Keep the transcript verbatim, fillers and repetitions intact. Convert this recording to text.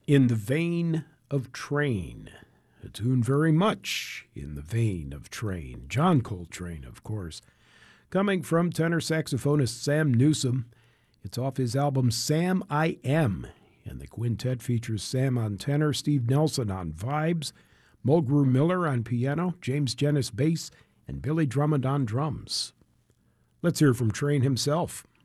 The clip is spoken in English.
In the Vein of Train, a tune very much in the vein of Train. John Coltrane, of course. Coming from tenor saxophonist Sam Newsom, it's off his album Sam I Am, and the quintet features Sam on tenor, Steve Nelson on vibes, Mulgrew Miller on piano, James Jennis bass, and Billy Drummond on drums. Let's hear from Train himself.